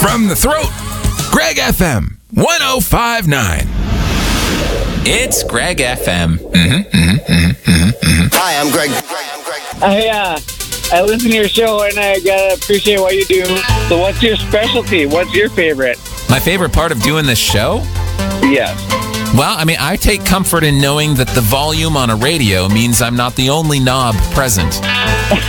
From the throat, Greg FM 1059. It's Greg FM. Hi, I'm Greg. I listen to your show and I gotta appreciate what you do. So what's your specialty? What's your favorite? My favorite part of doing this show? Yes. Well, I mean, I take comfort in knowing that the volume on a radio means I'm not the only knob present.